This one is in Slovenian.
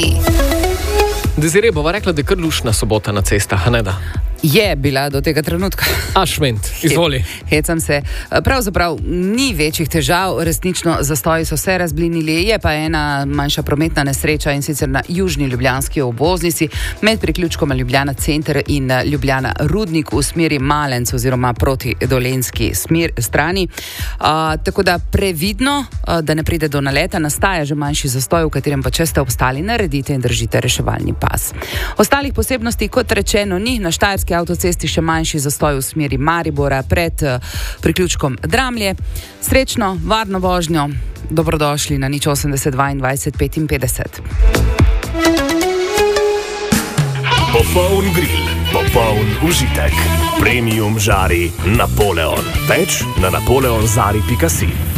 Deli. Desiree, bova rekla, da je kar luštna sobota na cestah, ne da? Je bila do tega trenutka. Šment, izvoli. Hecam se. Pravzaprav ni večjih težav, resnično zastoji so se razblinili, je pa ena manjša prometna nesreča in sicer na južni ljubljanski obvoznici med priključkoma Ljubljana center in Ljubljana Rudnik v smeri Malenc oziroma proti dolenjski strani. Tako da previdno, da ne pride do naleta, nastaja že manjši zastoj, v katerem pa če ste obstali, naredite in držite reševalni pas. Ostalih posebnosti, kot rečeno, ni. Na Štajerski avtocesti še manjši zastoj v smeri Maribora pred priključkom Dramlje. Srečno, varno vožnjo, dobrodošli na 080 22 55. Popoln grill, popoln užitek. Premium žari Napoleon. Več na napoleonzari.si.